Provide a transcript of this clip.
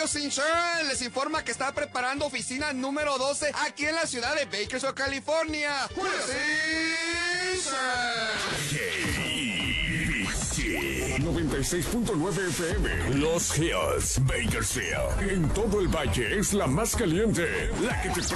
House Insurance les informa que está preparando oficina número 12 aquí en la ciudad de Bakersfield, California. Insurance. 96.9 FM, Los Hills, Bakersfield. En todo el valle es la más caliente, la que te